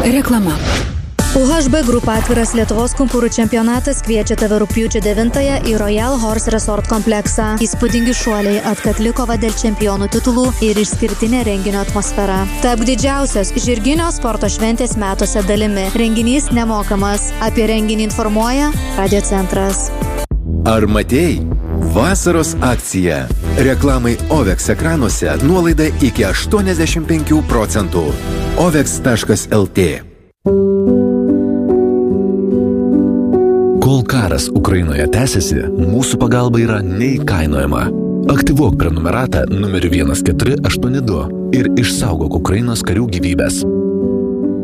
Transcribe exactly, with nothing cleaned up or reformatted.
Reklama. U H B Group atviras Lietuvos kumpūrų čempionatas kviečia tave rugpjūčio devintąją į Royal Horse Resort kompleksą. Įspūdingi šuoliai, atkakli kova dėl čempionų titulų ir išskirtinė renginio atmosfera. Tapk didžiausios žirginio sporto šventės metuose dalimi. Renginys nemokamas. Apie renginį informuoja Radio Centras. Ar matei? Vasaros akcija. Reklamai Ovex ekranuose nuolaida iki aštuoniasdešimt penkių procentų. ovex taškas el tė. Kol karas Ukrainoje tęsiasi, mūsų pagalba yra neįkainojama. Aktyvuok prenumeratą numeriu vienas keturi aštuoni du ir išsaugok Ukrainos karių gyvybės.